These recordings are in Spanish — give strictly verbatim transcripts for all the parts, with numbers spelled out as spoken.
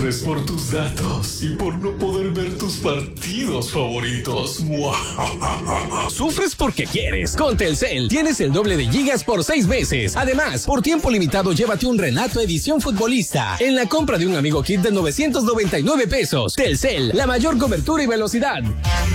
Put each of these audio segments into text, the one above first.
Sufres por tus datos y por no poder ver tus partidos favoritos. Sufres porque quieres. Con Telcel tienes el doble de gigas por seis meses. Además, por tiempo limitado, llévate un Renato edición futbolista en la compra de un Amigo Kit de novecientos noventa y nueve pesos. Telcel, la mayor cobertura y velocidad.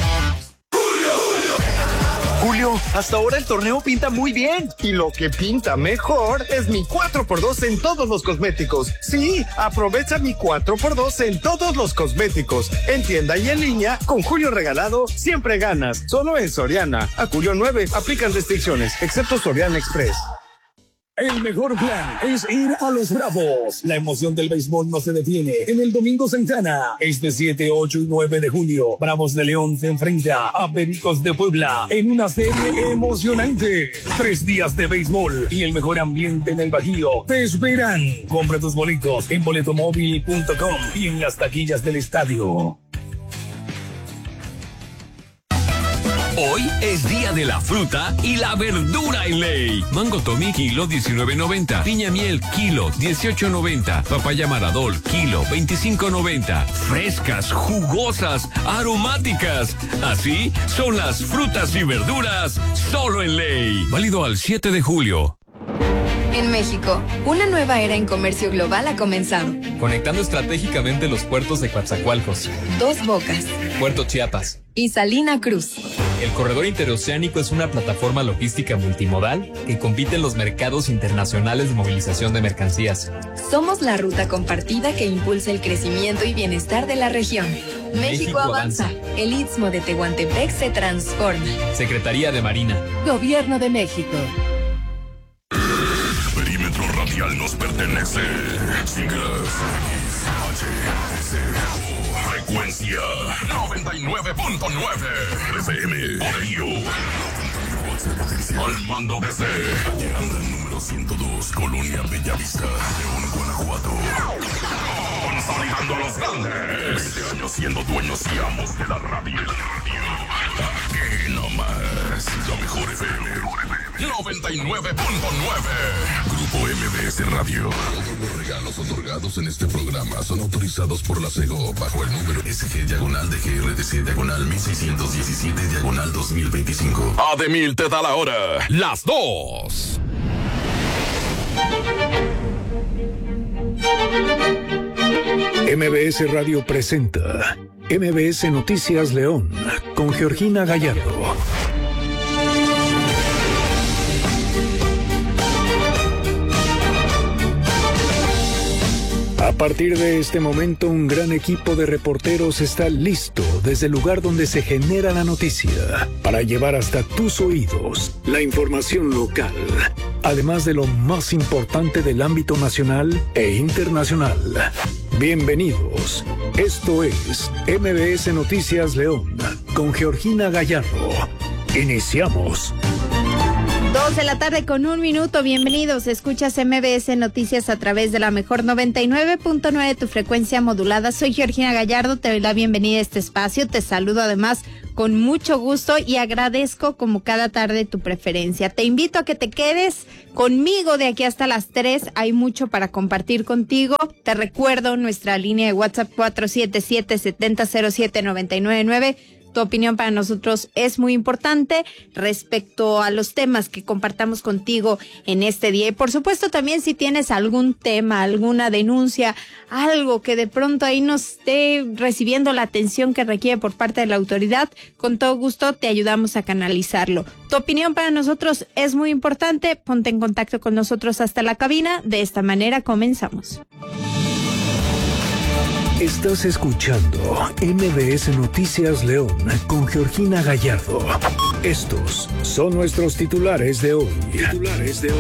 Julio, hasta ahora el torneo pinta muy bien. Y lo que pinta mejor es mi cuatro por dos en todos los cosméticos. Sí, aprovecha mi cuatro por dos en todos los cosméticos. En tienda y en línea, con Julio regalado, siempre ganas. Solo en Soriana. A Julio nueve, aplican restricciones, excepto Soriana Express. El mejor plan es ir a Los Bravos. La emoción del béisbol no se detiene. En el Domingo Santana, este siete, ocho y nueve de julio, Bravos de León se enfrenta a Pericos de Puebla en una serie emocionante. Tres días de béisbol y el mejor ambiente en el Bajío te esperan. Compra tus boletos en boletomóvil punto com y en las taquillas del estadio. Hoy es día de la fruta y la verdura en Ley. Mango Tommy, kilo diecinueve noventa. Piña miel, kilo dieciocho noventa. Papaya Maradol, kilo veinticinco noventa. Frescas, jugosas, aromáticas. Así son las frutas y verduras solo en Ley. Válido al siete de julio. En México, una nueva era en comercio global ha comenzado. Conectando estratégicamente los puertos de Coatzacoalcos, Dos Bocas, Puerto Chiapas y Salina Cruz. El corredor interoceánico es una plataforma logística multimodal que compite en los mercados internacionales de movilización de mercancías. Somos la ruta compartida que impulsa el crecimiento y bienestar de la región. México, México avanza. avanza. El Istmo de Tehuantepec se transforma. Secretaría de Marina. Gobierno de México. Perímetro radial nos pertenece. Siglas H S O. Frecuencia noventa y nueve punto nueve. F M. Poderío. Al mando desde. Llegando al número ciento dos, Colonia Bellavista, León, Guanajuato. Consolidando a los grandes. veinte años siendo dueños y amos de la radio. Aquí nomás. La mejor F M. noventa y nueve punto nueve. Grupo M B S Radio. Todos los regalos otorgados en este programa son autorizados por la SEGO bajo el número S G diagonal de G R D C diagonal mil seiscientos diecisiete diagonal dos mil veinticinco. Ademil te da la hora. Las dos. M B S Radio presenta M B S Noticias León con Georgina Gallardo. A partir de este momento, un gran equipo de reporteros está listo desde el lugar donde se genera la noticia para llevar hasta tus oídos la información local, además de lo más importante del ámbito nacional e internacional. Bienvenidos. Esto es M B S Noticias León con Georgina Gallardo. Iniciamos. Dos de la tarde con un minuto, bienvenidos. Escuchas M B S Noticias a través de la mejor noventa y nueve punto nueve, tu frecuencia modulada. Soy Georgina Gallardo, te doy la bienvenida a este espacio. Te saludo además con mucho gusto y agradezco como cada tarde tu preferencia. Te invito a que te quedes conmigo de aquí hasta las tres. Hay mucho para compartir contigo. Te recuerdo nuestra línea de WhatsApp cuatro siete siete, siete cero cero siete, nueve nueve nueve. Tu opinión para nosotros es muy importante respecto a los temas que compartamos contigo en este día. Y por supuesto también si tienes algún tema, alguna denuncia, algo que de pronto ahí no esté recibiendo la atención que requiere por parte de la autoridad, con todo gusto te ayudamos a canalizarlo. Tu opinión para nosotros es muy importante. Ponte en contacto con nosotros hasta la cabina. De esta manera comenzamos. Estás escuchando M B S Noticias León con Georgina Gallardo. Estos son nuestros titulares de hoy. Titulares de hoy.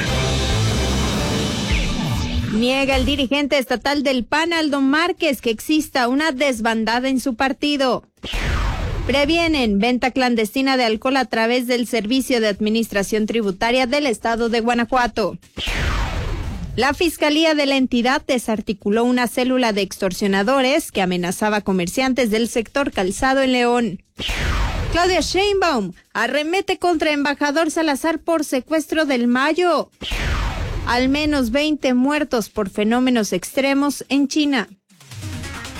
Niega el dirigente estatal del P A N, Aldo Márquez, que exista una desbandada en su partido. Previenen venta clandestina de alcohol a través del Servicio de Administración Tributaria del Estado de Guanajuato. La Fiscalía de la entidad desarticuló una célula de extorsionadores que amenazaba a comerciantes del sector calzado en León. Claudia Sheinbaum arremete contra embajador Salazar por secuestro del Mayo. Al menos veinte muertos por fenómenos extremos en China.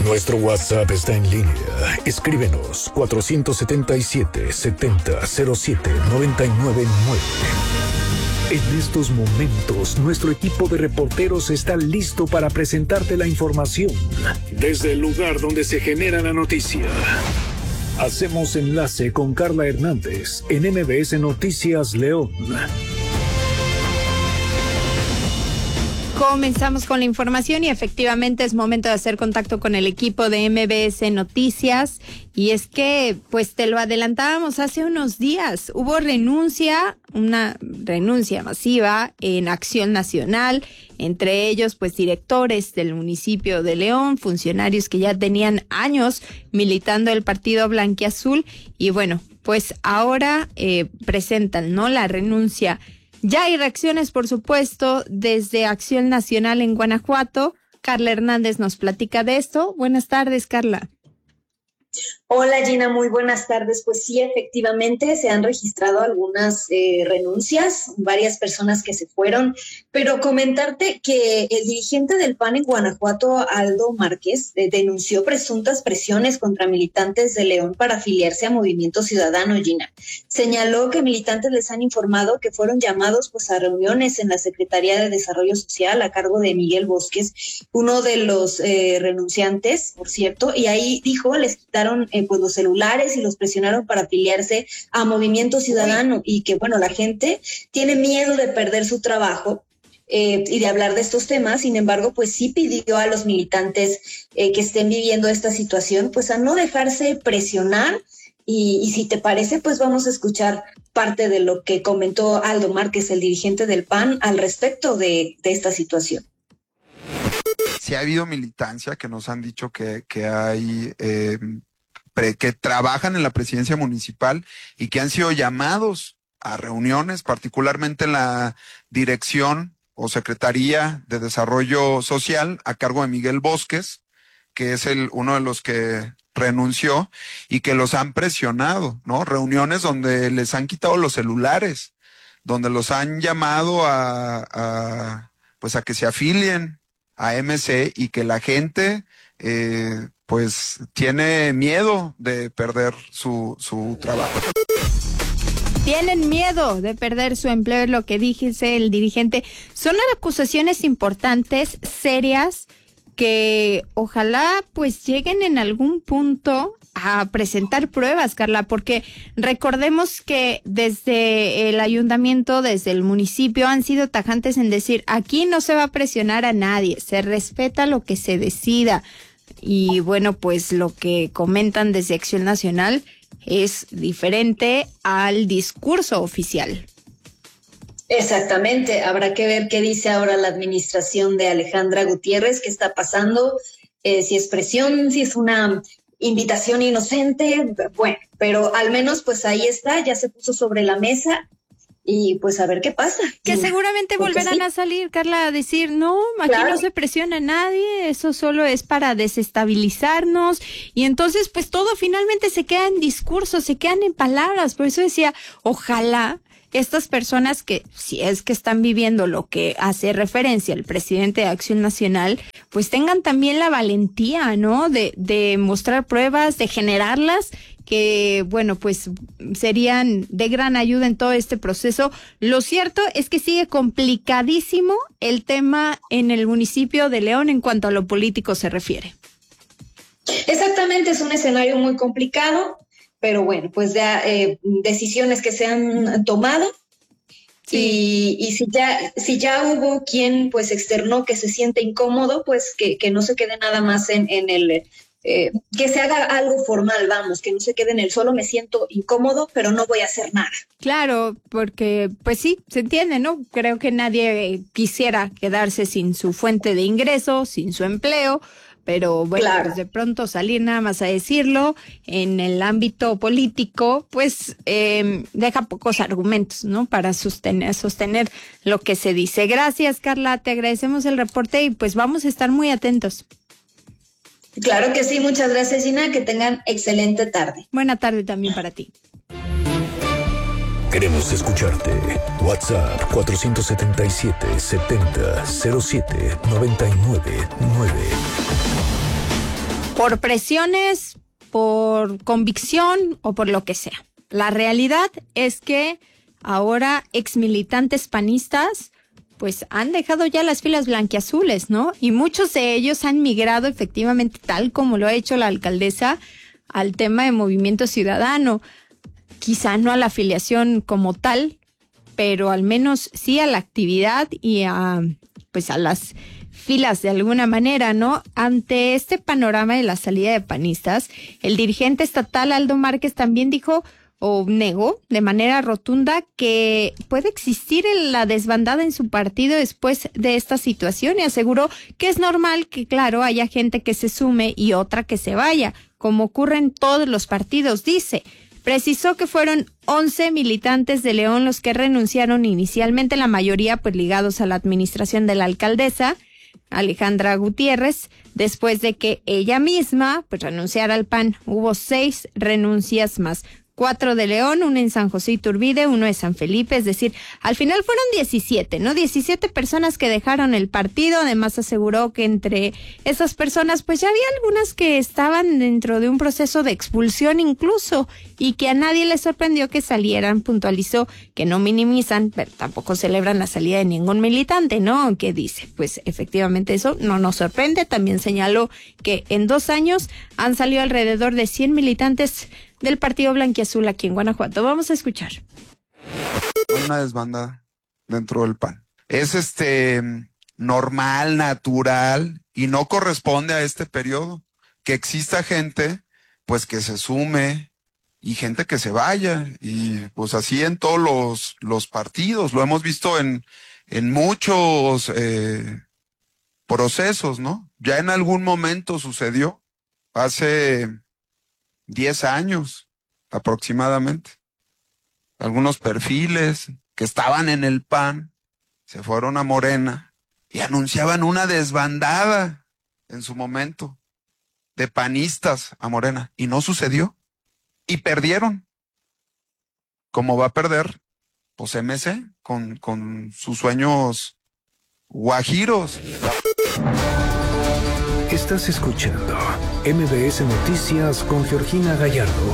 Nuestro WhatsApp está en línea. Escríbenos cuatro siete siete, siete cero cero siete, nueve nueve nueve. En estos momentos, nuestro equipo de reporteros está listo para presentarte la información desde el lugar donde se genera la noticia. Hacemos enlace con Carla Hernández en M B S Noticias León. Comenzamos con la información y efectivamente es momento de hacer contacto con el equipo de M B S Noticias. Y es que, pues te lo adelantábamos hace unos días, hubo renuncia, una renuncia masiva en Acción Nacional, entre ellos pues directores del municipio de León, funcionarios que ya tenían años militando el partido blanquiazul y bueno, pues ahora eh, presentan, ¿no?, la renuncia. Ya hay reacciones, por supuesto, desde Acción Nacional en Guanajuato. Carla Hernández nos platica de esto. Buenas tardes, Carla. Hola Gina, muy buenas tardes. Pues sí, efectivamente se han registrado algunas eh, renuncias, varias personas que se fueron, pero comentarte que el dirigente del P A N en Guanajuato, Aldo Márquez, eh, denunció presuntas presiones contra militantes de León para afiliarse a Movimiento Ciudadano, Gina. Señaló que militantes les han informado que fueron llamados pues a reuniones en la Secretaría de Desarrollo Social a cargo de Miguel Bosques, uno de los eh, renunciantes, por cierto, y ahí dijo, les quitaron eh, pues los celulares y los presionaron para afiliarse a Movimiento Ciudadano y que bueno, la gente tiene miedo de perder su trabajo eh, y de hablar de estos temas. Sin embargo, pues sí pidió a los militantes eh, que estén viviendo esta situación pues a no dejarse presionar y, y si te parece pues vamos a escuchar parte de lo que comentó Aldo Márquez, el dirigente del P A N, al respecto de, de esta situación. Sí ha habido militancia que nos han dicho que, que hay eh, pre, que trabajan en la presidencia municipal y que han sido llamados a reuniones, particularmente en la dirección o Secretaría de Desarrollo Social a cargo de Miguel Bosques, que es el uno de los que renunció y que los han presionado, ¿no? Reuniones donde les han quitado los celulares, donde los han llamado a, a pues a que se afilien a M C y que la gente eh, pues tiene miedo de perder su, su trabajo. Tienen miedo de perder su empleo, es lo que dice el dirigente. Son acusaciones importantes, serias, que ojalá pues lleguen en algún punto a presentar pruebas, Carla, porque recordemos que desde el ayuntamiento, desde el municipio han sido tajantes en decir, aquí no se va a presionar a nadie, se respeta lo que se decida. Y bueno, pues lo que comentan desde Acción Nacional es diferente al discurso oficial. Exactamente, habrá que ver qué dice ahora la administración de Alejandra Gutiérrez, qué está pasando, eh, si es presión, si es una invitación inocente, bueno, pero al menos pues ahí está, ya se puso sobre la mesa y pues a ver qué pasa. Que seguramente Porque volverán sí. a salir, Carla, a decir, no, aquí claro. no se presiona a nadie, eso solo es para desestabilizarnos y entonces pues todo finalmente se queda en discurso, se quedan en palabras, por eso decía, ojalá estas personas que, si es que están viviendo lo que hace referencia el presidente de Acción Nacional, pues tengan también la valentía, ¿no? De, de mostrar pruebas, de generarlas, que, bueno, pues serían de gran ayuda en todo este proceso. Lo cierto es que sigue complicadísimo el tema en el municipio de León en cuanto a lo político se refiere. Exactamente, es un escenario muy complicado. Pero bueno, pues ya eh, decisiones que se han tomado sí. y, y si ya si ya hubo quien pues externó que se siente incómodo, pues que, que no se quede nada más en, en el, eh, que se haga algo formal, vamos, que no se quede en el solo me siento incómodo, pero no voy a hacer nada. Claro, porque pues sí, se entiende, ¿no? Creo que nadie quisiera quedarse sin su fuente de ingreso, sin su empleo. Pero bueno, claro. pues de pronto salir nada más a decirlo en el ámbito político, pues eh, deja pocos argumentos, ¿no? Para sostener, sostener lo que se dice. Gracias, Carla, te agradecemos el reporte y pues vamos a estar muy atentos. Claro que sí, muchas gracias, Gina, que tengan excelente tarde. Buena tarde también para ti. Queremos escucharte. WhatsApp cuatro siete siete, siete cero cero siete, nueve nueve nueve. por presiones, por convicción o por lo que sea. La realidad es que ahora exmilitantes panistas pues han dejado ya las filas blanquiazules, ¿no? Y muchos de ellos han migrado efectivamente, tal como lo ha hecho la alcaldesa, al tema de Movimiento Ciudadano. Quizá no a la afiliación como tal, pero al menos sí a la actividad y a pues a las filas de alguna manera, ¿no? Ante este panorama de la salida de panistas, el dirigente estatal Aldo Márquez también dijo o negó de manera rotunda que puede existir la desbandada en su partido después de esta situación y aseguró que es normal que, claro, haya gente que se sume y otra que se vaya, como ocurre en todos los partidos, dice. Precisó que fueron once militantes de León los que renunciaron inicialmente, la mayoría pues ligados a la administración de la alcaldesa Alejandra Gutiérrez, después de que ella misma pues renunciara al P A N. Hubo seis renuncias más. Cuatro de León, uno en San José Iturbide, uno de San Felipe, es decir, al final fueron diecisiete, ¿no? diecisiete personas que dejaron el partido. Además aseguró que entre esas personas pues ya había algunas que estaban dentro de un proceso de expulsión incluso y que a nadie le sorprendió que salieran. Puntualizó que no minimizan, pero tampoco celebran la salida de ningún militante, ¿no? Que dice, pues efectivamente eso no nos sorprende. También señaló que en dos años han salido alrededor de cien militantes del Partido Blanquiazul aquí en Guanajuato. Vamos a escuchar. Una desbandada dentro del P A N. Es este normal, natural y no corresponde a este periodo que exista gente pues que se sume y gente que se vaya, y pues así en todos los, los partidos, lo hemos visto en, en muchos eh, procesos, ¿no? Ya en algún momento sucedió, hace diez años aproximadamente. Algunos perfiles que estaban en el P A N se fueron a Morena y anunciaban una desbandada en su momento de panistas a Morena, y no sucedió y perdieron, como va a perder pues M C con, con sus sueños guajiros. Estás escuchando M B S Noticias con Georgina Gallardo.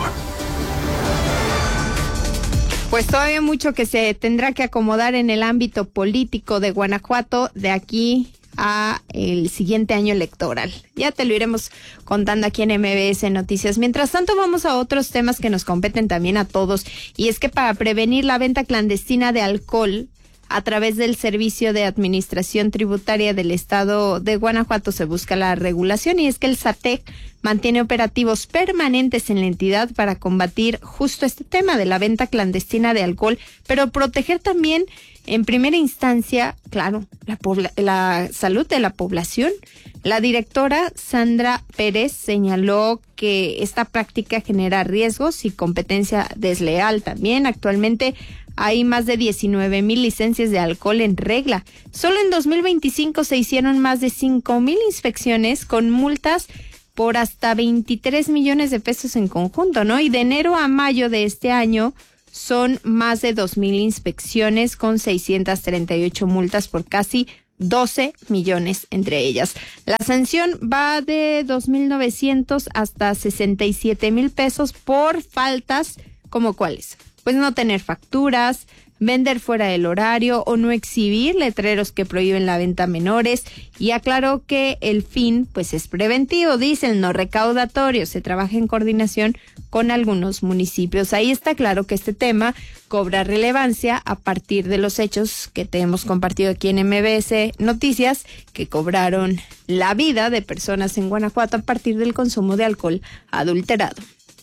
Pues todavía mucho que se tendrá que acomodar en el ámbito político de Guanajuato de aquí a el siguiente año electoral. Ya te lo iremos contando aquí en M B S Noticias. Mientras tanto, vamos a otros temas que nos competen también a todos. Y es que para prevenir la venta clandestina de alcohol a través del Servicio de Administración Tributaria del Estado de Guanajuato se busca la regulación, y es que el SATEC mantiene operativos permanentes en la entidad para combatir justo este tema de la venta clandestina de alcohol, pero proteger también en primera instancia, claro, la, pobla- la salud de la población. La directora Sandra Pérez señaló que esta práctica genera riesgos y competencia desleal también. Actualmente hay más de diecinueve mil licencias de alcohol en regla. Solo en dos mil veinticinco se hicieron más de cinco mil inspecciones con multas por hasta veintitrés millones de pesos en conjunto, ¿no? Y de enero a mayo de este año son más de dos mil inspecciones con seiscientas treinta y ocho multas por casi doce millones entre ellas. La sanción va de dos mil novecientos hasta sesenta y siete mil pesos por faltas como cuáles. Pues no tener facturas, vender fuera del horario o no exhibir letreros que prohíben la venta a menores. Y aclaró que el fin pues es preventivo, dicen, no recaudatorio. Se trabaja en coordinación con algunos municipios. Ahí está claro que este tema cobra relevancia a partir de los hechos que te hemos compartido aquí en M B S Noticias, que cobraron la vida de personas en Guanajuato a partir del consumo de alcohol adulterado.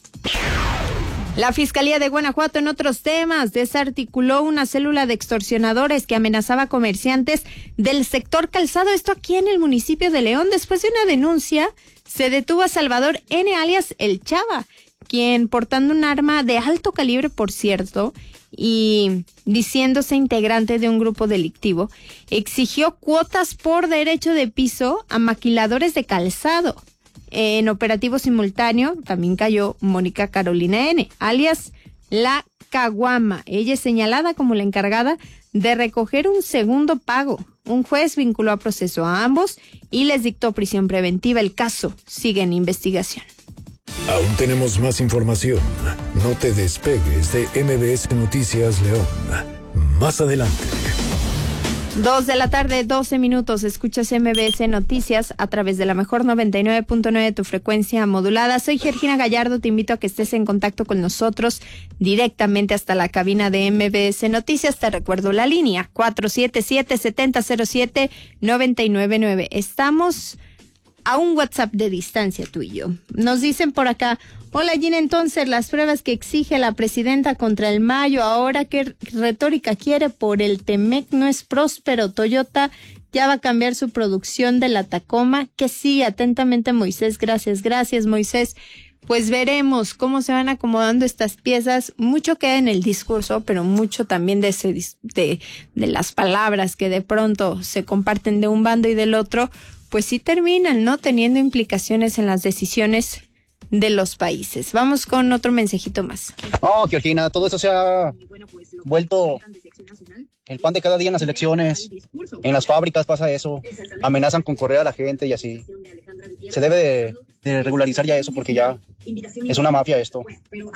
La Fiscalía de Guanajuato, en otros temas, desarticuló una célula de extorsionadores que amenazaba a comerciantes del sector calzado. Esto aquí en el municipio de León. Después de una denuncia, se detuvo a Salvador N., alias El Chava, quien, portando un arma de alto calibre, por cierto, y diciéndose integrante de un grupo delictivo, exigió cuotas por derecho de piso a maquiladores de calzado. En operativo simultáneo también cayó Mónica Carolina N., alias La Caguama. Ella es señalada como la encargada de recoger un segundo pago. Un juez vinculó a proceso a ambos y les dictó prisión preventiva. El caso sigue en investigación. Aún tenemos más información. No te despegues de M B S Noticias León. Más adelante. Dos de la tarde, doce minutos. Escuchas M B S Noticias a través de la mejor noventa y nueve punto nueve de tu frecuencia modulada. Soy Georgina Gallardo. Te invito a que estés en contacto con nosotros directamente hasta la cabina de M B S Noticias. Te recuerdo la línea cuatro siete siete, siete cero cero siete, nueve nueve nueve. Estamos a un WhatsApp de distancia tú y yo. Nos dicen por acá: hola Gina, entonces las pruebas que exige la presidenta contra el Mayo, ahora qué retórica quiere por el Temec, no es próspero. Toyota ya va a cambiar su producción de la Tacoma. Que sí, atentamente Moisés. Gracias, gracias Moisés. Pues veremos cómo se van acomodando estas piezas. Mucho queda en el discurso, pero mucho también de, ese, de, de las palabras que de pronto se comparten de un bando y del otro, pues sí terminan, ¿no?, teniendo implicaciones en las decisiones de los países. Vamos con otro mensajito más. Oh, Georgina, todo eso se ha vuelto el pan de cada día en las elecciones. En las fábricas pasa eso. Amenazan con correr a la gente y así. Se debe de, de regularizar ya eso porque ya es una mafia esto.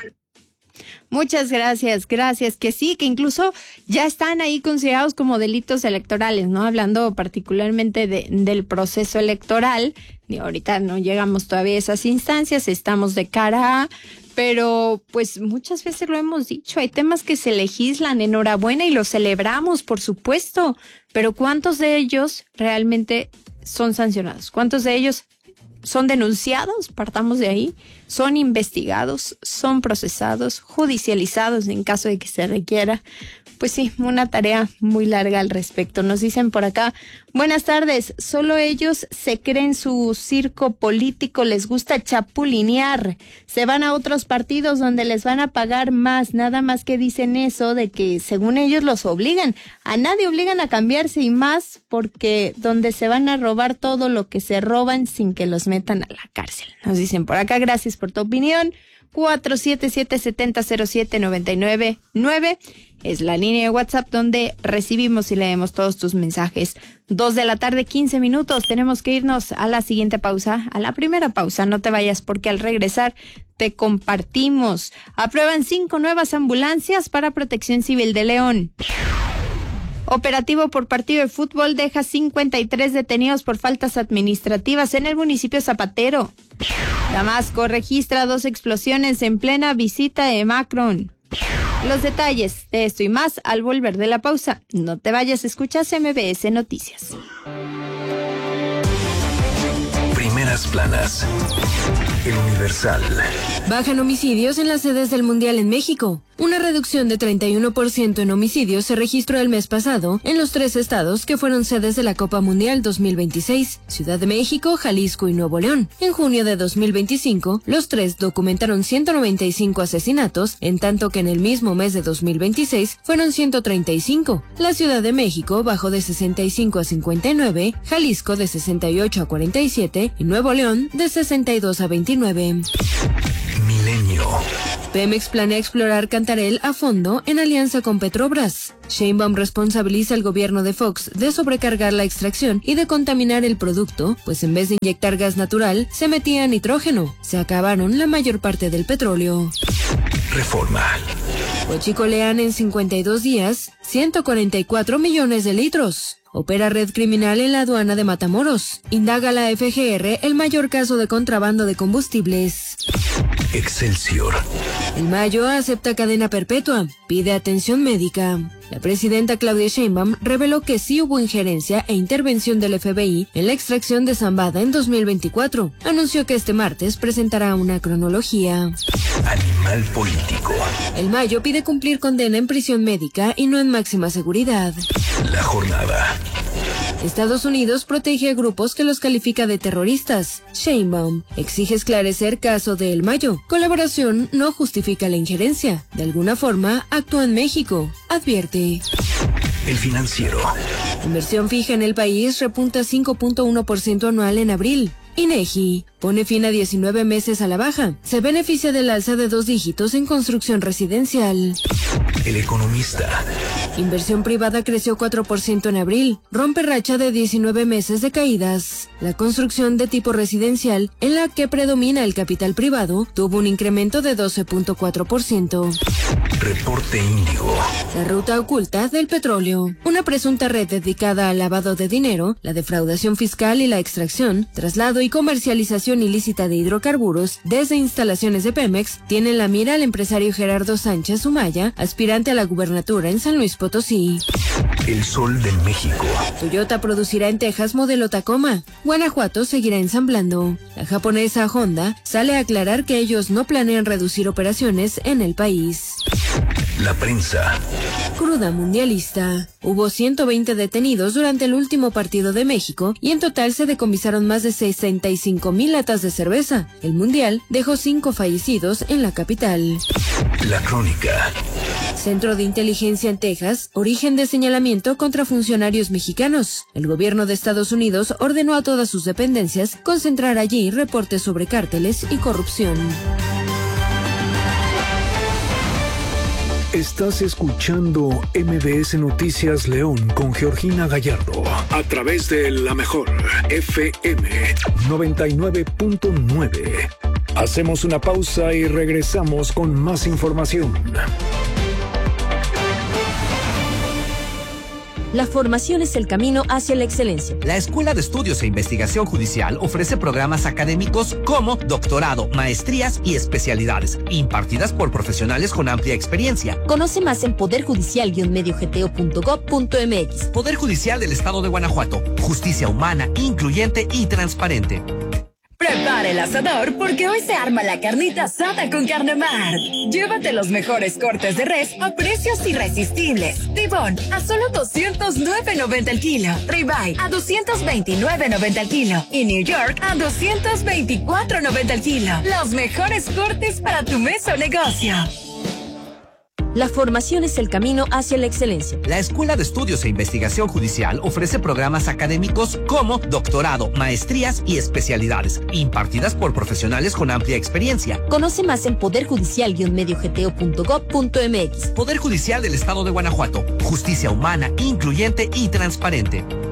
Muchas gracias, gracias. Que sí, que incluso ya están ahí considerados como delitos electorales, ¿no? Hablando particularmente de, del proceso electoral. Y ahorita no llegamos todavía a esas instancias, estamos de cara a... Pero pues muchas veces lo hemos dicho, hay temas que se legislan, enhorabuena, y los celebramos, por supuesto. Pero ¿cuántos de ellos realmente son sancionados? ¿Cuántos de ellos son denunciados? Partamos de ahí. Son investigados, son procesados, judicializados en caso de que se requiera. Pues sí, una tarea muy larga al respecto. Nos dicen por acá: buenas tardes, solo ellos se creen su circo político, les gusta chapulinear, se van a otros partidos donde les van a pagar más, nada más que dicen eso de que según ellos los obligan. A nadie obligan a cambiarse, y más porque donde se van a robar todo lo que se roban sin que los metan a la cárcel. Nos dicen por acá: gracias por tu opinión. cuatro siete siete, siete cero cero siete, nueve nueve nueve es la línea de WhatsApp donde recibimos y leemos todos tus mensajes. Dos de la tarde, quince minutos. Tenemos que irnos a la siguiente pausa, a la primera pausa. No te vayas porque al regresar te compartimos. Aprueban cinco nuevas ambulancias para Protección Civil de León. Operativo por partido de fútbol deja cincuenta y tres detenidos por faltas administrativas en el municipio Zapatero. Damasco registra dos explosiones en plena visita de Macron. Los detalles de esto y más al volver de la pausa. No te vayas, escuchas M B S Noticias. Primeras planas. El Universal. Bajan homicidios en las sedes del Mundial en México. Una reducción de treinta y uno por ciento en homicidios se registró el mes pasado en los tres estados que fueron sedes de la Copa Mundial dos mil veintiséis, Ciudad de México, Jalisco y Nuevo León. En junio de dos mil veinticinco, los tres documentaron ciento noventa y cinco asesinatos, en tanto que en el mismo mes de dos mil veintiséis fueron ciento treinta y cinco. La Ciudad de México bajó de sesenta y cinco a cincuenta y nueve, Jalisco de sesenta y ocho a cuarenta y siete y Nuevo León de sesenta y dos a veintinueve. Milenio. Pemex planea explorar Cantarell a fondo en alianza con Petrobras. Sheinbaum responsabiliza al gobierno de Fox de sobrecargar la extracción y de contaminar el producto, pues en vez de inyectar gas natural, se metía nitrógeno. Se acabaron la mayor parte del petróleo. Reforma. Huachicolean en cincuenta y dos días ciento cuarenta y cuatro millones de litros. Opera red criminal en la aduana de Matamoros. Indaga la F G R el mayor caso de contrabando de combustibles. Excelsior. El Mayo acepta cadena perpetua, pide atención médica. La presidenta Claudia Sheinbaum reveló que sí hubo injerencia e intervención del F B I en la extracción de Zambada en dos mil veinticuatro. Anunció que este martes presentará una cronología. Animal político. El Mayo pide cumplir condena en prisión médica y no en máxima seguridad. La jornada. Estados Unidos protege a grupos que los califica de terroristas. Sheinbaum exige esclarecer caso de El Mayo. Colaboración no justifica la injerencia. De alguna forma, actúa en México. Advierte. El Financiero. Inversión fija en el país repunta cinco punto uno por ciento anual en abril. INEGI pone fin a diecinueve meses a la baja. Se beneficia del alza de dos dígitos en construcción residencial. El Economista. Inversión privada creció cuatro por ciento en abril, rompe racha de diecinueve meses de caídas. La construcción de tipo residencial, en la que predomina el capital privado, tuvo un incremento de doce punto cuatro por ciento. Reporte Índigo. La ruta oculta del petróleo. Una presunta red dedicada al lavado de dinero, la defraudación fiscal y la extracción, traslado y comercialización ilícita de hidrocarburos desde instalaciones de Pemex, tiene en la mira al empresario Gerardo Sánchez Humaya, aspirante a la gubernatura en San Luis Potosí. El Sol de México. Toyota producirá en Texas modelo Tacoma. Guanajuato seguirá ensamblando. La japonesa Honda sale a aclarar que ellos no planean reducir operaciones en el país. La prensa. Cruda mundialista. Hubo ciento veinte detenidos durante el último partido de México y en total se decomisaron más de sesenta y cinco mil latas de cerveza. El mundial dejó cinco fallecidos en la capital. La crónica. Centro de Inteligencia en Texas, origen de señalamiento contra funcionarios mexicanos. El gobierno de Estados Unidos ordenó a todas sus dependencias concentrar allí reportes sobre cárteles y corrupción. Estás escuchando M B S Noticias León con Georgina Gallardo a través de La Mejor F M noventa y nueve punto nueve. Hacemos una pausa y regresamos con más información. La formación es el camino hacia la excelencia. La Escuela de Estudios e Investigación Judicial ofrece programas académicos como doctorado, maestrías y especialidades, impartidas por profesionales con amplia experiencia. Conoce más en poder judicial guion medio g t o punto gob punto m x. Poder Judicial del Estado de Guanajuato. Justicia humana, incluyente y transparente. Prepara el asador porque hoy se arma la carnita asada con Carnemar. Llévate los mejores cortes de res a precios irresistibles. Tibón a solo doscientos nueve noventa el kilo. Ribeye a doscientos veintinueve noventa el kilo. Y New York a doscientos veinticuatro noventa el kilo. Los mejores cortes para tu mesa o negocio. La formación es el camino hacia la excelencia. La Escuela de Estudios e Investigación Judicial ofrece programas académicos como doctorado, maestrías y especialidades, impartidas por profesionales con amplia experiencia. Conoce más en poder judicial guion medio g t o punto gob punto m x. Poder Judicial del Estado de Guanajuato. Justicia humana, incluyente y transparente.